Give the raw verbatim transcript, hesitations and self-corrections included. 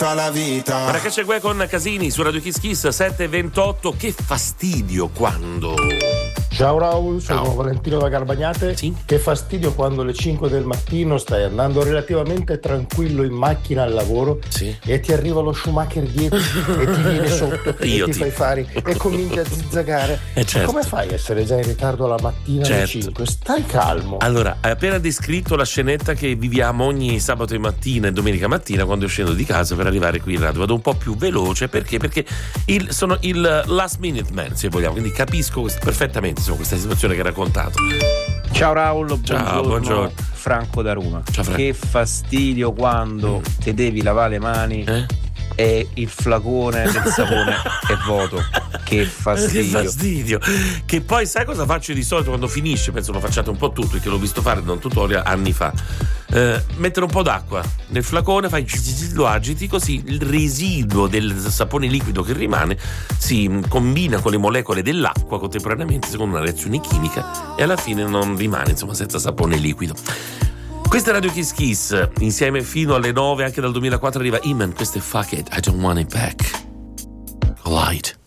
tutta la vita. Marrakesh Guè con Casini su Radio Kiss Kiss sette e ventotto. Che fastidio quando. Ciao Raul, sono Ciao. Valentino da Garbagnate. Sì? Che fastidio quando alle cinque del mattino stai andando relativamente tranquillo in macchina al lavoro, Sì. e ti arriva lo Schumacher dietro e ti viene sotto Io e ti ti- fai fare e cominci a zizzagare. Eh, certo. Come fai a essere già in ritardo alla mattina alle Certo. cinque? Stai calmo. Allora, hai appena descritto la scenetta che viviamo ogni sabato mattina e domenica mattina quando scendo di casa per arrivare qui in radio. Vado un po' più veloce perché? Perché il, sono il last minute man, se vogliamo, quindi capisco quest- perfettamente insomma, questa situazione che hai raccontato. Ciao Raul, Ciao, buongiorno. buongiorno. Franco da Roma. Ciao, Franco. Che fastidio quando Mm. ti devi lavare le mani Eh? e il flacone del sapone è vuoto. Che Che fastidio. fastidio. Che poi sai cosa faccio di solito quando finisce? Penso lo facciate un po' tutti, che l'ho visto fare da un tutorial anni fa. Eh, mettere un po' d'acqua nel flacone, fai lo agiti, così il residuo del sapone liquido che rimane si combina con le molecole dell'acqua contemporaneamente secondo una reazione chimica e alla fine non rimane insomma senza sapone liquido. Questa è Radio Kiss Kiss, insieme fino alle nove, anche dal duemilaquattro arriva Iman, questo è Fuck It, I Don't Want It Back. Collide.